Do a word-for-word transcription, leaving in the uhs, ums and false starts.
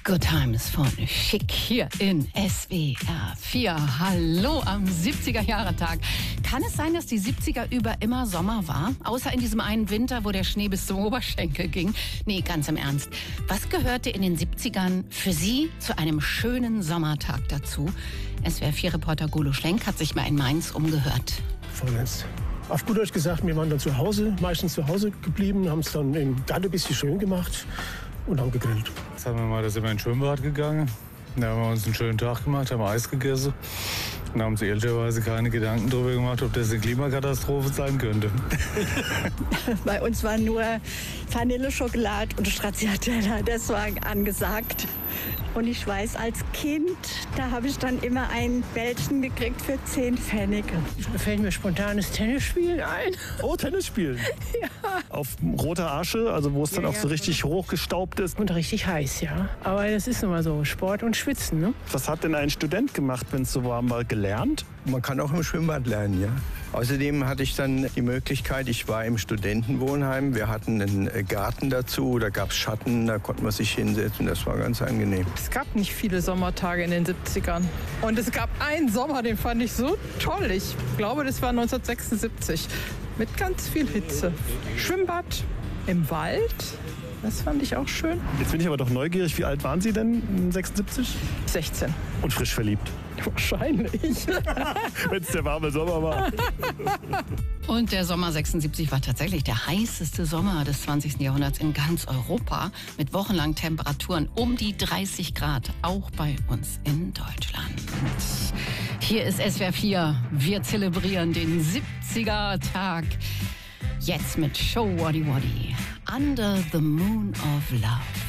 Good Times von Schick hier in S W R vier. Hallo am siebziger-Jahre-Tag. Kann es sein, dass die siebziger über immer Sommer war? Außer in diesem einen Winter, wo der Schnee bis zum Oberschenkel ging? Nee, ganz im Ernst. Was gehörte in den siebzigern für Sie zu einem schönen Sommertag dazu? S W R vier-Reporter Golo Schlenk hat sich mal in Mainz umgehört. Vorletzt. Auf gut Deutsch gesagt, wir waren dann zu Hause, meistens zu Hause geblieben, haben es dann im Garten ein bisschen schön gemacht und haben gegrillt. Jetzt haben wir mal, da sind wir ins Schwimmbad gegangen. Da haben wir uns einen schönen Tag gemacht, haben Eis gegessen. Und haben uns ehrlicherweise keine Gedanken darüber gemacht, ob das eine Klimakatastrophe sein könnte. Bei uns war nur Vanilleschokolade und Stracciatella, das war angesagt. Und ich weiß, als Kind, da habe ich dann immer ein Bällchen gekriegt für zehn Pfennige. Da fällt mir spontanes Tennisspielen ein. Oh, Tennisspielen? Ja. Auf roter Asche, also wo es dann Ja, auch so ja. richtig hochgestaubt ist. Und richtig heiß, ja. Aber das ist nun mal so, Sport und Schwitzen, ne? Was hat denn ein Student gemacht, wenn es so warm war, gelernt? Man kann auch im Schwimmbad lernen, ja. Außerdem hatte ich dann die Möglichkeit, ich war im Studentenwohnheim, wir hatten einen Garten dazu, da gab es Schatten, da konnte man sich hinsetzen, das war ganz angenehm. Es gab nicht viele Sommertage in den siebzigern. Und es gab einen Sommer, den fand ich so toll. Ich glaube, das war neunzehnhundertsechsundsiebzig. Mit ganz viel Hitze. Schwimmbad im Wald, das fand ich auch schön. Jetzt bin ich aber doch neugierig, wie alt waren Sie denn, sechsundsiebzig? sechzehn. Und frisch verliebt. Wahrscheinlich. Wenn es der warme Sommer war. Und der Sommer sechsundsiebzig war tatsächlich der heißeste Sommer des zwanzigsten Jahrhunderts in ganz Europa. Mit wochenlangen Temperaturen um die dreißig Grad, auch bei uns in Deutschland. Hier ist S W R vier. Wir zelebrieren den siebziger-Tag. Jetzt mit Show Waddy Waddy. Under the Moon of Love.